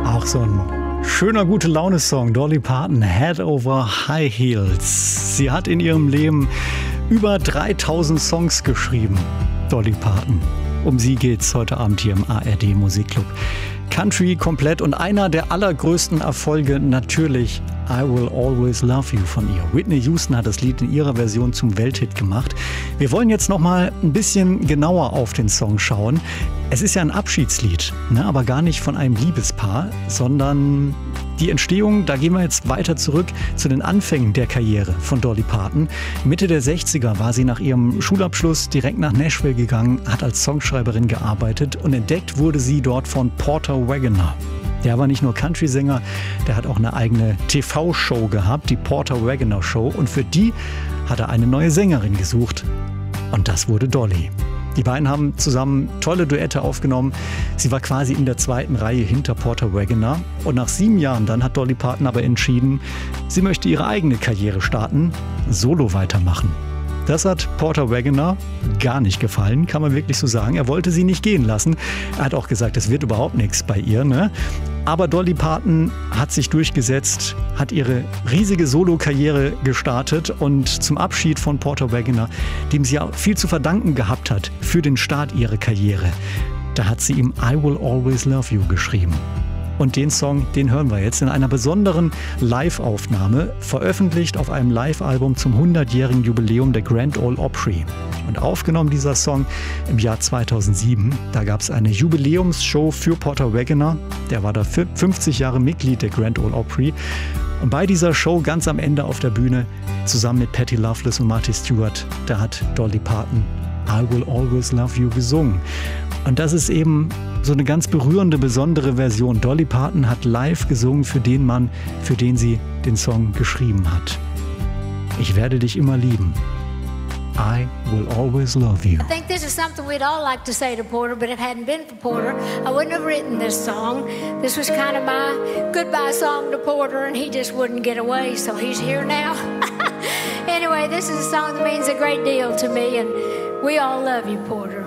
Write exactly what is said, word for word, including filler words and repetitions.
Auch so ein schöner Gute-Laune-Song. Dolly Parton, Head Over High Heels. Sie hat in ihrem Leben über dreitausend Songs geschrieben. Dolly Parton. Um sie geht's heute Abend hier im A R D Musikclub. Country komplett und einer der allergrößten Erfolge natürlich I Will Always Love You von ihr. Whitney Houston hat das Lied in ihrer Version zum Welthit gemacht. Wir wollen jetzt noch mal ein bisschen genauer auf den Song schauen. Es ist ja ein Abschiedslied, ne, aber gar nicht von einem Liebespaar, sondern die Entstehung, da gehen wir jetzt weiter zurück zu den Anfängen der Karriere von Dolly Parton. Mitte der sechziger war sie nach ihrem Schulabschluss direkt nach Nashville gegangen, hat als Songschreiberin gearbeitet und entdeckt wurde sie dort von Porter Wagoner. Der war nicht nur Country-Sänger, der hat auch eine eigene T V-Show gehabt, die Porter Wagoner Show. Und für die hat er eine neue Sängerin gesucht. Und das wurde Dolly. Die beiden haben zusammen tolle Duette aufgenommen. Sie war quasi in der zweiten Reihe hinter Porter Wagoner. Und nach sieben Jahren dann hat Dolly Parton aber entschieden, sie möchte ihre eigene Karriere starten, solo weitermachen. Das hat Porter Wagoner gar nicht gefallen, kann man wirklich so sagen. Er wollte sie nicht gehen lassen. Er hat auch gesagt, es wird überhaupt nichts bei ihr, ne? Aber Dolly Parton hat sich durchgesetzt, hat ihre riesige Solo-Karriere gestartet und zum Abschied von Porter Wagoner, dem sie auch viel zu verdanken gehabt hat für den Start ihrer Karriere, da hat sie ihm I Will Always Love You geschrieben. Und den Song, den hören wir jetzt in einer besonderen Live-Aufnahme, veröffentlicht auf einem Live-Album zum hundertjährigen Jubiläum der Grand Ole Opry. Und aufgenommen dieser Song im Jahr zweitausendsieben. Da gab es eine Jubiläumsshow für Porter Wagoner. Der war da fünfzig Jahre Mitglied der Grand Ole Opry. Und bei dieser Show ganz am Ende auf der Bühne, zusammen mit Patti Loveless und Marty Stewart, da hat Dolly Parton I Will Always Love You gesungen. Und das ist eben so eine ganz berührende, besondere Version. Dolly Parton hat live gesungen für den Mann, für den sie den Song geschrieben hat. Ich werde dich immer lieben. I will always love you. I think this is something we'd all like to say to Porter, but if it hadn't been for Porter, I wouldn't have written this song. This was kind of my goodbye song to Porter, and he just wouldn't get away, so he's here now. Anyway, this is a song that means a great deal to me, and we all love you, Porter.